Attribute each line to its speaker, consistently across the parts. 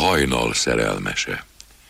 Speaker 1: hajnal szerelmese.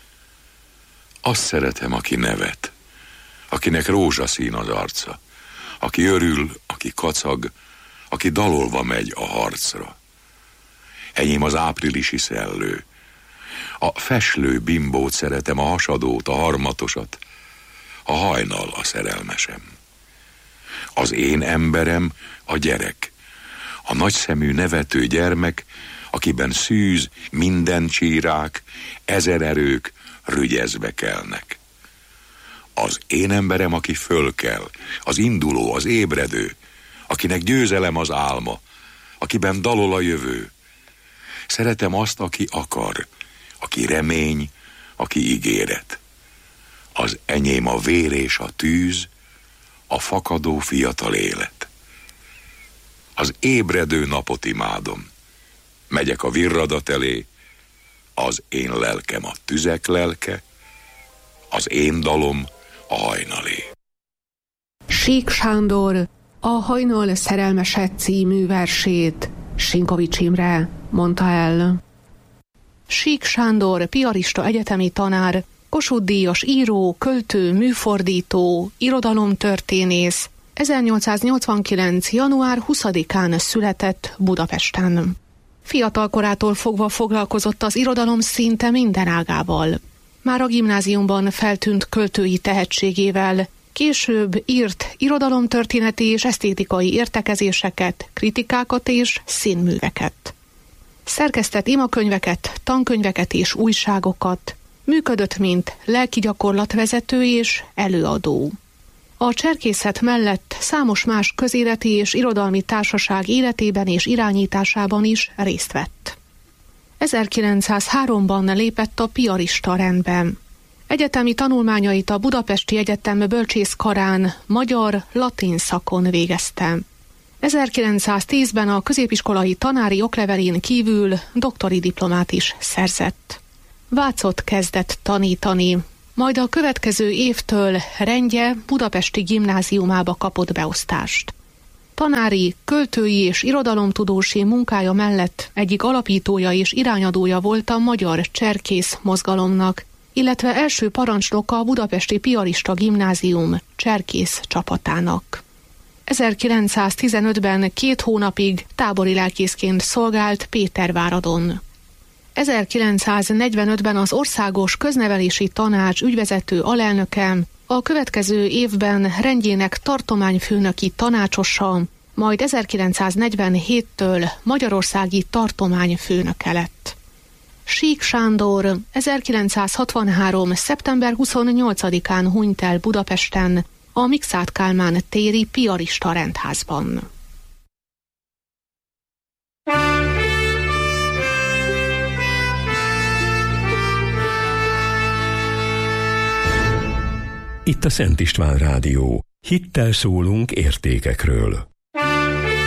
Speaker 1: Azt szeretem, aki nevet, akinek rózsaszín az arca, aki örül, aki kacag, aki dalolva megy a harcra. Enyém az áprilisi szellő. A feslő bimbót szeretem, a hasadót, a harmatosat, a hajnal a szerelmesem. Az én emberem a gyerek, a nagyszemű nevető gyermek, akiben szűz, minden csírák, ezer erők rügyezve kelnek. Az én emberem, aki fölkel, az induló, az ébredő, akinek győzelem az álma, akiben dalol a jövő. Szeretem azt, aki akar, aki remény, aki ígéret. Az enyém a vér és a tűz, a fakadó fiatal élet. Az ébredő napot imádom. Megyek a virradat elé, az én lelkem a tüzek lelke, az én dalom a hajnalé.
Speaker 2: Sík Sándor a Hajnal szerelmese című versét Sinkovics Imre mondta el. Sík Sándor piarista egyetemi tanár, Kossuth-díjas író, költő, műfordító, irodalomtörténész, 1889. január 20-án született Budapesten. Fiatal korától fogva foglalkozott az irodalom szinte minden ágával. Már a gimnáziumban feltűnt költői tehetségével, később írt irodalomtörténeti és esztétikai értekezéseket, kritikákat és színműveket. Szerkesztett imakönyveket, tankönyveket és újságokat, működött mint lelkigyakorlatvezető és előadó. A cserkészet mellett számos más közéleti és irodalmi társaság életében és irányításában is részt vett. 1903-ban lépett a piarista rendbe. Egyetemi tanulmányait a Budapesti Egyetem bölcsészkarán magyar-latin szakon végezte. 1910-ben a középiskolai tanári oklevelén kívül doktori diplomát is szerzett. Vácot kezdett tanítani, majd a következő évtől rendje budapesti gimnáziumába kapott beosztást. Tanári, költői és irodalomtudósi munkája mellett egyik alapítója és irányadója volt a magyar cserkész mozgalomnak, illetve első parancsnoka a budapesti piarista gimnázium cserkész csapatának. 1915-ben 2 hónapig tábori lelkészként szolgált Péterváradon. 1945-ben az Országos Köznevelési Tanács ügyvezető alelnöke, a következő évben rendjének tartományfőnöki tanácsosa, majd 1947-től magyarországi tartományfőnöke lett. Sík Sándor 1963. szeptember 28-án hunyt el Budapesten, a Mikszáth Kálmán téri piarista rendházban.
Speaker 3: Itt a Szent István Rádió. Hittel szólunk értékekről.